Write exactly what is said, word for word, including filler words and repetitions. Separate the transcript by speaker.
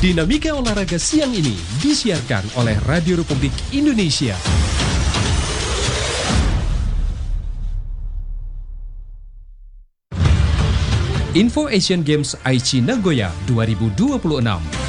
Speaker 1: Dinamika olahraga siang ini disiarkan oleh Radio Republik Indonesia. Info Asian Games Aichi Nagoya dua ribu dua puluh enam.